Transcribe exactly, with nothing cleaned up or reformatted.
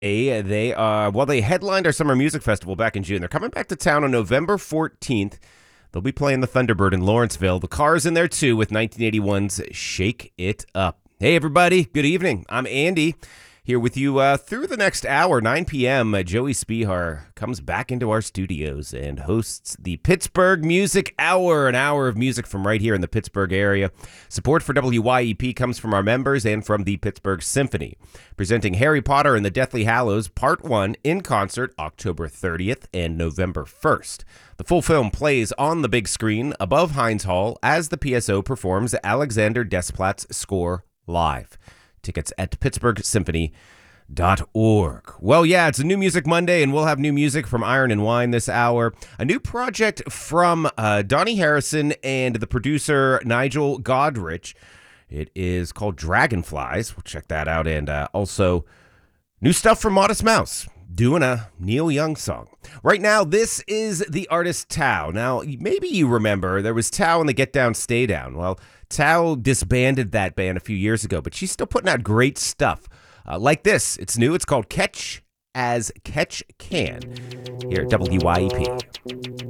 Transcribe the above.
A, they uh well they headlined our summer music festival back in June. They're coming back to town on November fourteenth. They'll be playing the Thunderbird in Lawrenceville. The Cars in there too with nineteen eighty-one's Shake It Up. Hey everybody, good evening. I'm Andy here with you uh, through the next hour, nine p.m. Uh, Joey Spihar comes back into our studios and hosts the Pittsburgh Music Hour, an hour of music from right here in the Pittsburgh area. Support for W Y E P comes from our members and from the Pittsburgh Symphony. Presenting Harry Potter and the Deathly Hallows Part one in concert October thirtieth and November first. The full film plays on the big screen above Heinz Hall as the P S O performs Alexander Desplat's score live. Tickets at pittsburgh symphony dot org. Well, yeah, it's a New Music Monday, and we'll have new music from Iron and Wine this hour. A new project from uh, Donnie Harrison and the producer Nigel Godrich. It is called Dragonflies. We'll check that out. And uh, also, new stuff from Modest Mouse, doing a Neil Young song. Right now, this is the artist Tao. Now, maybe you remember there was Tao and the Get Down, Stay Down. Well, Tao disbanded that band a few years ago, but she's still putting out great stuff. Uh, like this. It's new. It's called Catch as Catch Can here at W Y E P.